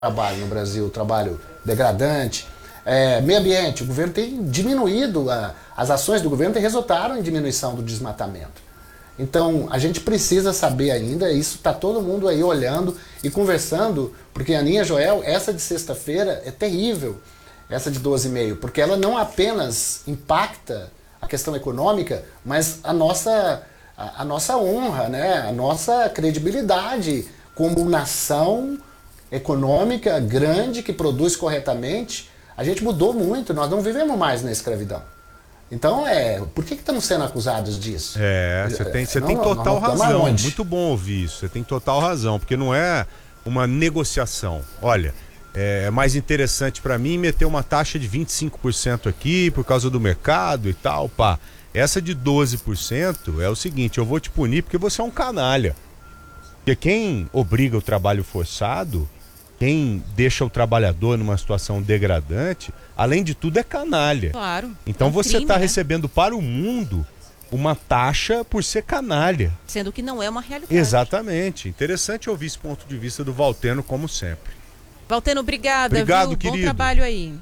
trabalho no Brasil, trabalho degradante. Meio ambiente, o governo tem diminuído, as ações do governo resultaram em diminuição do desmatamento. Então, a gente precisa saber ainda, isso está todo mundo aí olhando e conversando, porque a Aninha, Joel, essa de sexta-feira é terrível, essa de 12,5, porque ela não apenas impacta a questão econômica, mas a nossa honra, né? A nossa credibilidade como nação econômica grande que produz corretamente. A gente mudou muito, nós não vivemos mais na escravidão. Então, por que estamos sendo acusados disso? Você tem total razão. Muito bom ouvir isso. Você tem total razão, porque não é uma negociação. Olha, é mais interessante para mim meter uma taxa de 25% aqui por causa do mercado e tal, pá. Essa de 12% é o seguinte, eu vou te punir porque você é um canalha. Porque quem obriga o trabalho forçado, quem deixa o trabalhador numa situação degradante, além de tudo é canalha. Claro. Então você está recebendo para o mundo uma taxa por ser canalha. Sendo que não é uma realidade. Exatamente. Interessante ouvir esse ponto de vista do Valteno, como sempre. Valteno, obrigada. Obrigado, querido. Bom trabalho aí.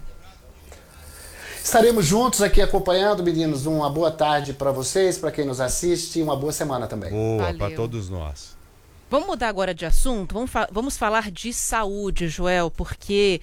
Estaremos juntos aqui acompanhando, meninos. Uma boa tarde para vocês, para quem nos assiste, e uma boa semana também. Boa, para todos nós. Vamos mudar agora de assunto, vamos falar de saúde, Joel, porque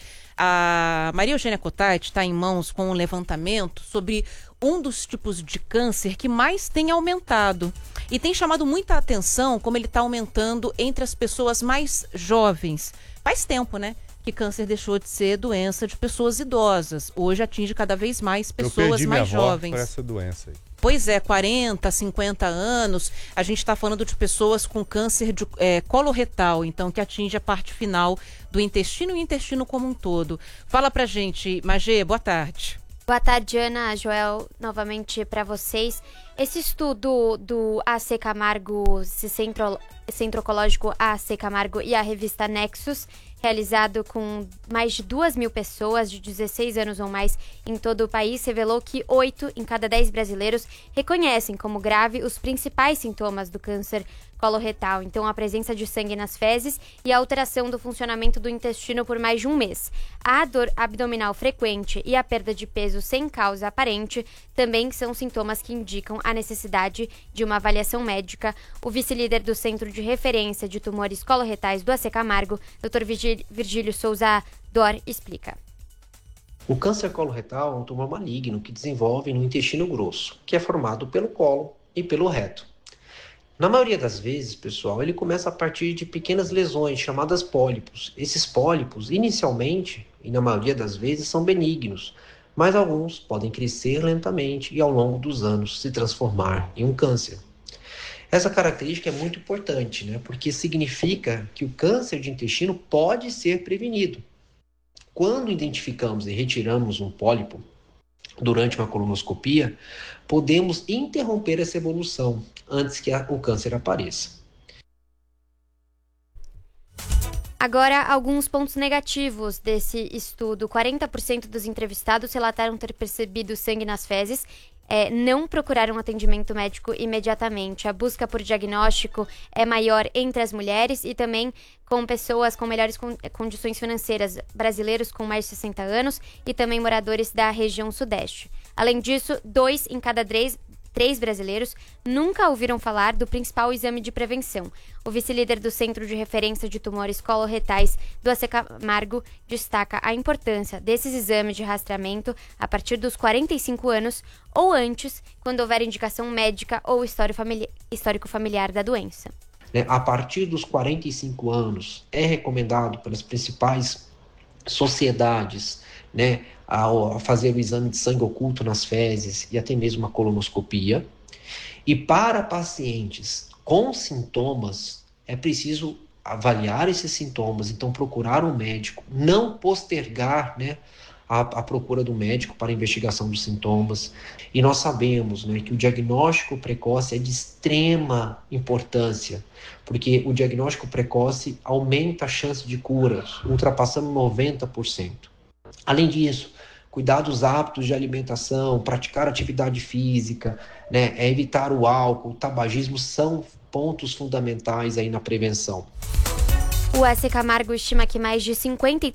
a Maria Eugênia Cotati está em mãos com um levantamento sobre um dos tipos de câncer que mais tem aumentado. E tem chamado muita atenção como ele está aumentando entre as pessoas mais jovens. Faz tempo, né, que câncer deixou de ser doença de pessoas idosas. Hoje atinge cada vez mais pessoas mais jovens. Para essa doença aí. Pois é, 40, 50 anos, a gente está falando de pessoas com câncer de coloretal, então que atinge a parte final do intestino e o intestino como um todo. Fala pra gente, Magê, boa tarde. Boa tarde, Ana, Joel, novamente para vocês. Esse estudo do AC Camargo, Centro Oncológico AC Camargo e a revista Nexus, realizado com mais de 2.000 pessoas de 16 anos ou mais em todo o país, revelou que 8 em cada 10 brasileiros reconhecem como grave os principais sintomas do câncer coloretal. Então, a presença de sangue nas fezes e a alteração do funcionamento do intestino por mais de um mês. A dor abdominal frequente e a perda de peso sem causa aparente também são sintomas que indicam a necessidade de uma avaliação médica. O vice-líder do Centro de Referência de Tumores Coloretais do AC Camargo, Dr. Virgílio Souza Dor, explica. O câncer coloretal é um tumor maligno que desenvolve no intestino grosso, que é formado pelo colo e pelo reto. Na maioria das vezes, pessoal, ele começa a partir de pequenas lesões chamadas pólipos. Esses pólipos, inicialmente, e na maioria das vezes, são benignos, mas alguns podem crescer lentamente e ao longo dos anos se transformar em um câncer. Essa característica é muito importante, né? Porque significa que o câncer de intestino pode ser prevenido. Quando identificamos e retiramos um pólipo durante uma colonoscopia, podemos interromper essa evolução antes que o câncer apareça. Agora, alguns pontos negativos desse estudo. 40% dos entrevistados relataram ter percebido sangue nas fezes, não procuraram atendimento médico imediatamente. A busca por diagnóstico é maior entre as mulheres e também com pessoas com melhores condições financeiras, brasileiros com mais de 60 anos e também moradores da região sudeste. Além disso, 2 em cada 3 brasileiros nunca ouviram falar do principal exame de prevenção. O vice-líder do Centro de Referência de Tumores Coloretais do AC Camargo destaca a importância desses exames de rastreamento a partir dos 45 anos ou antes, quando houver indicação médica ou histórico familiar da doença. A partir dos 45 anos, é recomendado pelas principais sociedades, a fazer o exame de sangue oculto nas fezes e até mesmo uma colonoscopia. E para pacientes com sintomas, é preciso avaliar esses sintomas, então procurar um médico, não postergar a procura do médico para a investigação dos sintomas. E nós sabemos que o diagnóstico precoce é de extrema importância, porque o diagnóstico precoce aumenta a chance de cura, ultrapassando 90%. Além disso, cuidar dos hábitos de alimentação, praticar atividade física, evitar o álcool, o tabagismo são pontos fundamentais aí na prevenção. O S. Camargo estima que mais de 53